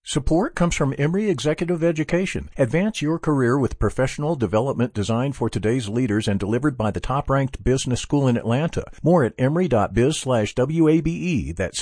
Support comes from Emory Executive Education. Advance your career with professional development designed for today's leaders and delivered by the top-ranked business school in Atlanta. More at emory.biz/WABE. That's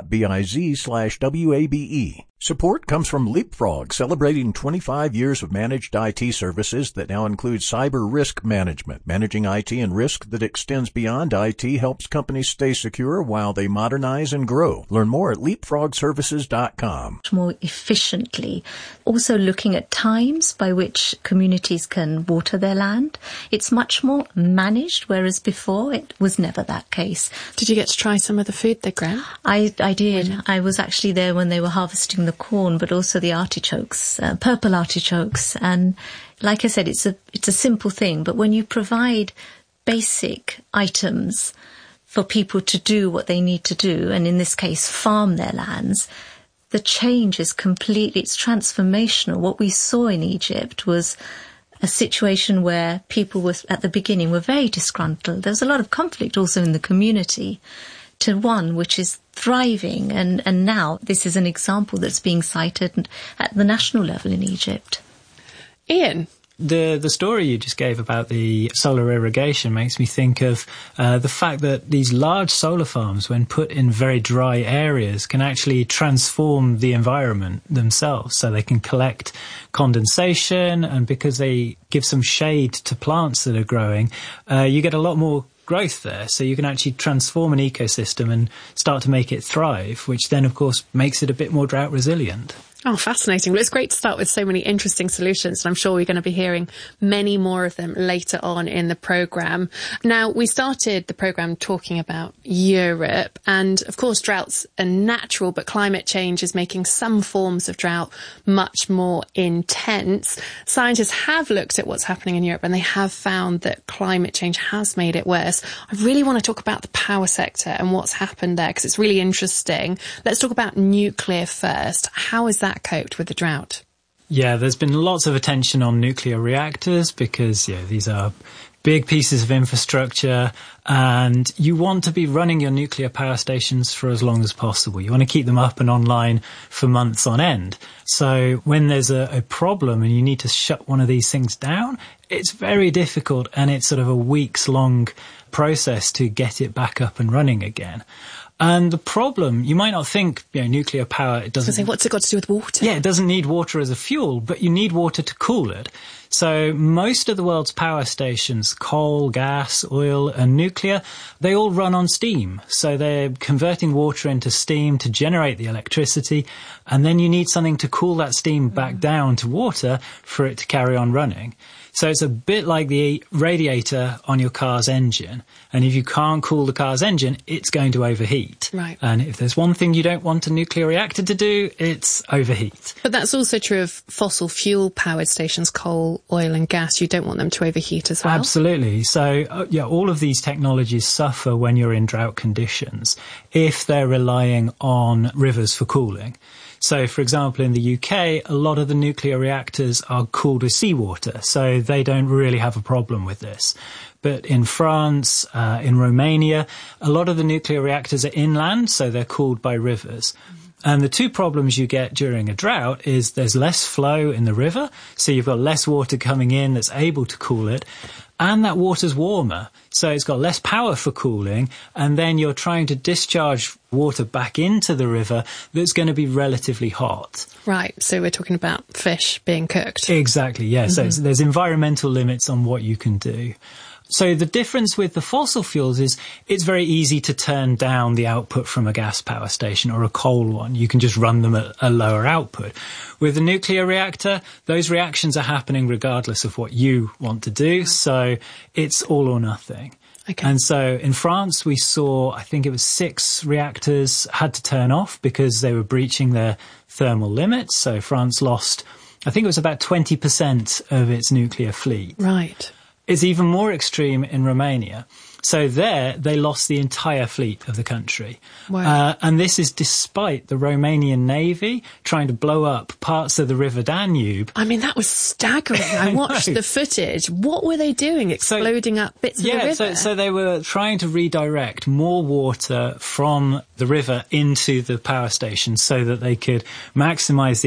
emory.biz/WABE. Support comes from Leapfrog, celebrating 25 years of managed IT services that now include cyber risk management. Managing IT and risk that extends beyond IT helps companies stay secure while they modernize and grow. Learn more at leapfrogservices.com. More efficiently. Also looking at times by which communities can water their land. It's much more managed, whereas before it was never that case. Did you get to try some of the food they grow? I did. I was actually there when they were harvesting the corn, but also the artichokes, purple artichokes. And like I said, it's a simple thing, but when you provide basic items for people to do what they need to do, and in this case, farm their lands, the change is completely, it's transformational. What we saw in Egypt was a situation where people were, at the beginning, were very disgruntled. There was a lot of conflict also in the community, to one which is thriving. And now this is an example that's being cited at the national level in Egypt. Ian? The story you just gave about the solar irrigation makes me think of the fact that these large solar farms, when put in very dry areas, can actually transform the environment themselves. So they can collect condensation, and because they give some shade to plants that are growing, you get a lot more growth there. So you can actually transform an ecosystem and start to make it thrive, which then, of course, makes it a bit more drought resilient. Oh, fascinating. Well, it's great to start with so many interesting solutions, and I'm sure we're going to be hearing many more of them later on in the programme. Now, we started the programme talking about Europe, and of course droughts are natural, but climate change is making some forms of drought much more intense. Scientists have looked at what's happening in Europe, and they have found that climate change has made it worse. I really want to talk about the power sector and what's happened there, because it's really interesting. Let's talk about nuclear first. How is that coped with the drought? Yeah, there's been lots of attention on nuclear reactors because these are big pieces of infrastructure, and you want to be running your nuclear power stations for as long as possible. You want to keep them up and online for months on end. So when there's a problem and you need to shut one of these things down, it's very difficult, and it's sort of a weeks-long process to get it back up and running again. And the problem, you might not think, nuclear power, it doesn't... what's it got to do with water? Yeah, it doesn't need water as a fuel, but you need water to cool it. So most of the world's power stations, coal, gas, oil, and nuclear, they all run on steam. So they're converting water into steam to generate the electricity, and then you need something to cool that steam back down to water for it to carry on running. So it's a bit like the radiator on your car's engine. And if you can't cool the car's engine, it's going to overheat. Right. And if there's one thing you don't want a nuclear reactor to do, it's overheat. But that's also true of fossil fuel powered stations, coal, oil and gas. You don't want them to overheat as well. Absolutely. So, all of these technologies suffer when you're in drought conditions if they're relying on rivers for cooling. So, for example, in the UK, a lot of the nuclear reactors are cooled with seawater, so they don't really have a problem with this. But in France, in Romania, a lot of the nuclear reactors are inland, so they're cooled by rivers. And the two problems you get during a drought is there's less flow in the river, so you've got less water coming in that's able to cool it, and that water's warmer, so it's got less power for cooling, and then you're trying to discharge water back into the river that's going to be relatively hot. Right, so we're talking about fish being cooked. Exactly, yeah. So there's environmental limits on what you can do. So the difference with the fossil fuels is it's very easy to turn down the output from a gas power station or a coal one. You can just run them at a lower output. With a nuclear reactor, those reactions are happening regardless of what you want to do. So it's all or nothing. Okay. And so in France, we saw, I think it was 6 reactors had to turn off because they were breaching their thermal limits. So France lost, I think it was about 20% of its nuclear fleet. Right. It's even more extreme in Romania. So there, they lost the entire fleet of the country. Wow. And this is despite the Romanian Navy trying to blow up parts of the River Danube. I mean, that was staggering. I watched the footage. What were they doing? Exploding up bits of the river? Yeah, so they were trying to redirect more water from the river into the power station so that they could maximise the